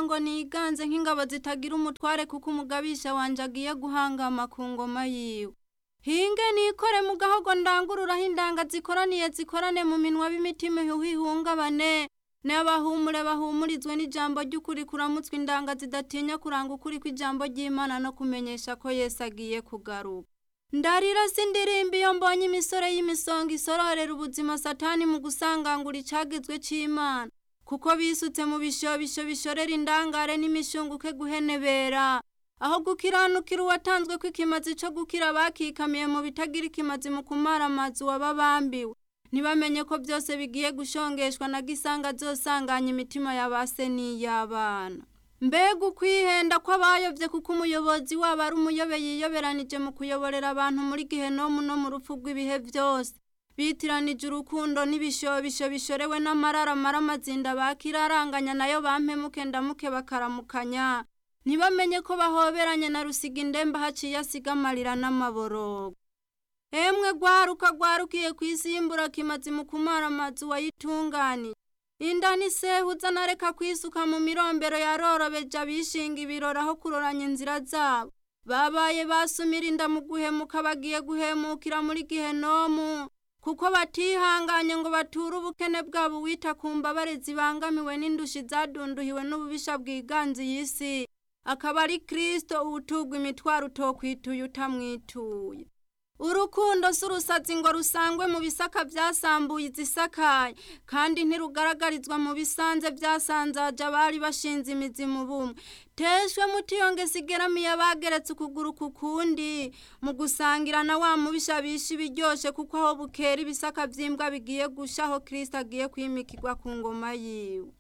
ngo niganze nk'ingabo zitagira umutware kuko umugabisha wanje agiye guhangama ku ngoma yiwe. Hinge nikore mu gahogo ndangururaho indanga zikoraniye zikorane mu minwa b'imitima ihungabane. N'abahumure bahumurizwe n'ijambo ry'ukuri kuramutswe indanga zidatinya kuranga ukuri kw'ijambo ry'Imana no kumenyesha ko Yesu agiye kugaruka. Ndarira sindirimba iyo mbonye imisore y'imisonga isororera ubuzima Satani mu gusangangura icagizwe c'Imana, kuko bisutse mu bishobisho bishorera indangare n'imishunguke guhenebera, aho gukiranukira uwatanzwe kw'ikimazi co gukira bakikamiye mu bitagira ikimazi mu kumara amazi wababambiwe. Ntibamenye ko byose bigiye gushongeshwa na gisanga zosanganya imitima y'abase n'iy'abana. Mbega ukwihenda kw'abayovye kuko umuyobozi wabo ari umuyobe yiyoberanije mu kuyoborera abantu muri Gihenomu no mu rupfu rw'ibihe byose. Bitiranije urukundo n'ibishobisho bishorewe n'amarara amazinda bakiraranganya nayo bampemuke ndamuke bakaramukanya. Ntibamenye ko bahoberanye na rusiga indemba haciye asiga amarira n'amaborogo. Emwe rwarukiye kw'isi y'imburakimazi mu kumara amazi wayitunganije. Inda nisehuza nareka kwisuka mu mirombero yarorobeje abishinga ibirori aho kuroranya inzira zabo. Babaye basumira inda mu guhemuka bagiye guhemukira muri Gihenomu, kuko batihanganye ngo bature ubukene bwabo wita ku mbabare zibangamiwe n'indushi zadunduhiwe n'ububisha bwiganze y'isi. Akaba ari Kristo utugwa imitwaro utokwituye utamwituye. Urukundo surusazi ngo rusangwe mu bisaka byasambuye izisakaye, kandi ntirugaragarizwa mu bisanze byasanzaje abari bashinze imizi mu bumwe. Teshwe mutiyonge sigeramiye abageretse ukuguru kukundi mu gusangira na wa mubisha bishi biryoshe, kuko aho bukera ibisaka by'imbwa bigiye gushaho Kristo agiye kwimikirwa ku ngoma yiwe.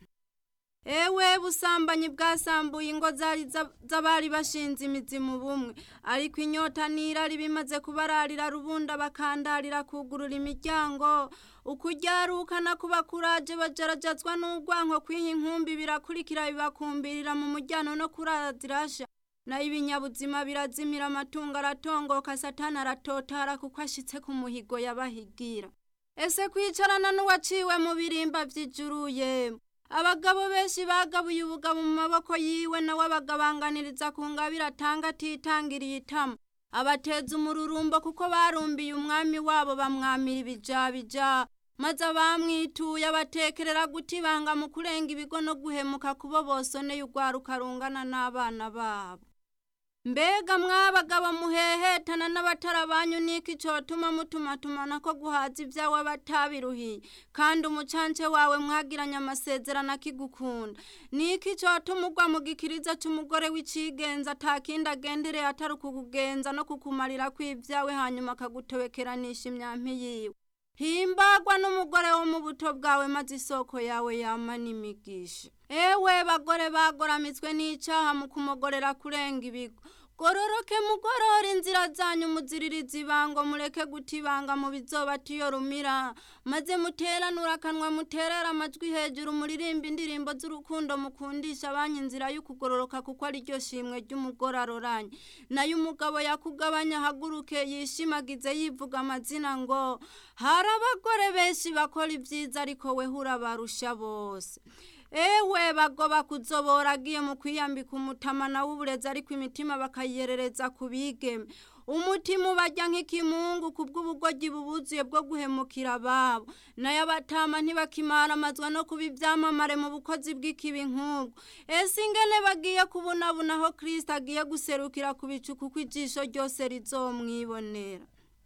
Ewe busambanyi bwasambuye ingo z'abari bashinze imizi mu bumwe, ariko inyota n'irari bimaze kubararira rubunda bakandarira kugurura imiryango. Ukujyarukana kuba kuraje bajarajazwa n'urwanko kwiha inkumbi birakurikira bibakumbirira mu mujyano no kurara zirasha. Na ibinyabuzima birazimira amatungo aratongoka Satani aratotara kuko ashitse ku muhigo yabahigira. Ese kwicarana n'uwaciwe mu birimba vy'ijuru yemwe. Abagabo benshi bagabuye ubugabo mu maboko yiwe nawe abagabanganiriza ku ngabire atanga atitangiriye itama. Abateza umururumbo kuko barumbiye umwami wabo bamwamira ibijabija, maze abamwituye abatekerera gutibanga mu kurenga ibigo no guhemuka kubo bosoneye urwaruka rungana n'abana babo. Mbega mwabagabo muhehetana n'abatarabanyu niki cotuma mutumatumana ko guhaza ibyawe batabiruhiye, kandi umucance wawe mwagiranye amasezerano akigukunda. Niki cotuma ugwa mu gikiriza c'umugore w'icigenza atakindi agendereye atari ukukugenza no kukumarira kw'ibyawe hanyuma akagutobekeranisha imyampi yiwe. Himbagwa n'umugore wo mu buto bwawe maze isoko yawe yamana imigisha. Ewe bagore bagoramitswe n'icaha mu kumogorera kurenga ibigo. Gororoke mugorora inzira zanyu muziririza ibango, mureke gutibanga mu bizobatiyo rumira, maze muteranura akanwa muterera amajwi hejuru muririmba indirimbo z'urukundo mukundisha abanyu inzira y'ukugororoka, kuko ari ryo shimwe ry'umugore aroranye. Nayo umugabo yakugabanya haguruke yishimagize yivuga amazina ngo hari abagore benshi bakora ibyiza ariko we urabarusha bose. Ewe bagoba kuzobora agiye mu kwiyambika umutamana w'uburezi ariko imitima bakayerereza kubigeme. Umutima ubajya nk'ikimungu kubw'ubugoryi bubuzuye bwo guhemukira ababo. Nayo abatama ntibakimara amazwa no kuba ibyamamare mu bukozi bw'ikibi nk'ubwo. Ese ingene bagiye kubunabuna aho Kristo agiye guserukira ku bicu kuko ijisho ryose rizomwibonera.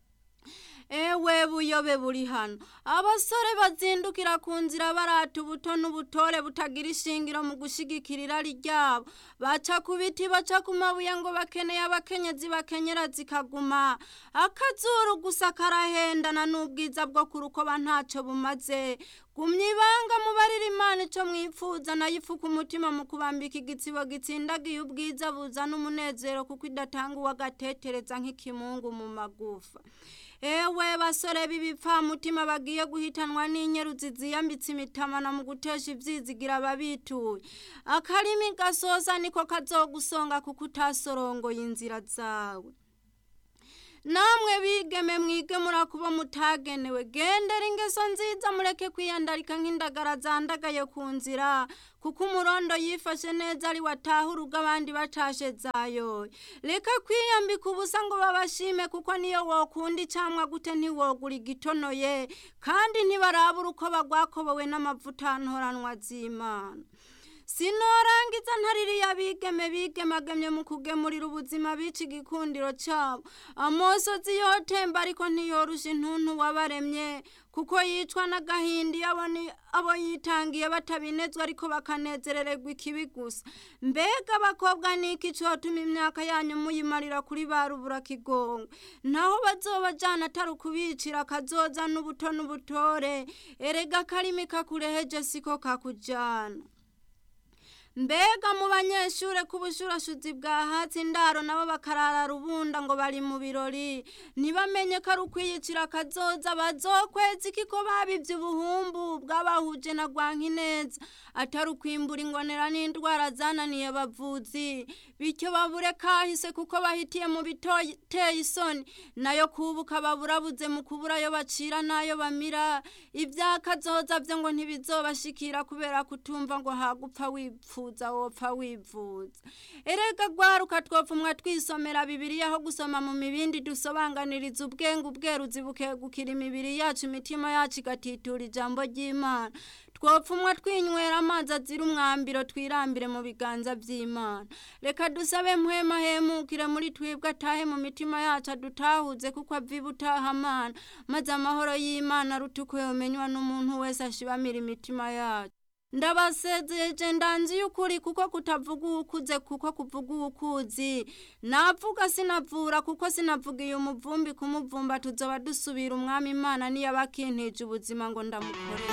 Ewe buyobe buri hano. Abasore bazindukira ku nzira barata ubuto n'ubutore butagira ishingiro mu gushigikira irari ryabo. Baca ku biti baca ku mabuye ngo bakeneye abakenyezi bakenyera zikaguma. Akazuru gusa karahendana n'ubwiza bwo ku rukoba ntaco bumaze. Gumya ibanga mubarira Imana ico mwipfuza, nayo ifuka umutima mu kubambika igitsibo gitsindagiye ubwiza buzana umunezero, kuko idatanga uwagatetereza nk'ikimungu mu magufa. Ewe basore b'ibipfamutima bagiye guhitanwa n'inyeruzi ziyambitse imitamana mu gutesha ivyizigira babituye. Akarimi gasoza niko kazogusonga kuko utasorongoye inzira zawe. namwe bigeme mwige murakuba mutagenewe gendera ingeso nziza mureke kwiyandarika nk'indagara zandagaye ku nzira kuko umurondo yifashe neza ari watahuruga abandi batashe zayo reka kwiyambika ubusa ngo babashime kuko niyo wokunda icamwa gute ntiwogura igitonoye kandi ntibarabura uko bagwakobowe n'amavuta ntoranwa z'Imana. Sinorangiza ntaririye abigeme bigemagemye mu kugemurira ubuzima bica igikundiro cabo amosozi yotemba ariko ntiyorusha intuntu wabaremye kuko yicwa n'agahindi abo yitangiye batabinezwa ariko bakanezerererwa ikibi gusa. Mbega abakobwa niki cotuma imyaka yanyu muyimarira kuri ba ruburakigongo naho bazobajana atari ukubicira kazoza n'ubuto n'ubutore erega karimi kakureheje siko kakujana. Mbega mu banyeshure kubushurashuzi bwa hatsi indaro nabo bakarara rubunda ngo bari mu birori ntibamenye ko ari ukwiyicira kazoza bazokweza iki ko babivye ubuhumbu bw'abahuje na Rwankineza atari ukwimbura ingonera n'indwara zananiye bavuzi bityo babure kahise kuko bahitiye mu biteye isoni nayo kubuka baburabuze mu kubura yo bacira nayo bamira ivyakazoza vyo ngo ntibizobashikira kubera kutumva ngo hagupfa wipfuza wopfa wivuza. Erega gwaruka twopfumwa twisomera Bibiliya aho gusoma mu mibindi dusobanganiriza ubwenge ubweruzi bukegukira imibiri yacu imitima yacu igatitura ijambo ry'Imana. Twopfumwa twinywera amazi azira umwambiro twirambire mu biganza vy'Imana. Reka dusabe mpwema hemukire muri twebwe atahe mu mitima yacu adutahuze kuko avibutaha Mana maze amahoro y'Imana rutuko yomenywa n'umuntu wese ashibamira imitima yacu. Ndabasezeje ndanzi y'ukuri kuko kutavuga ukuze kuko kuvuga ukuzi navuga sinavura kuko sinavugiye umuvumbi kumuvumba tuzoba dusubira umwami Imana niyo abakintije ubuzima ngo ndamukore.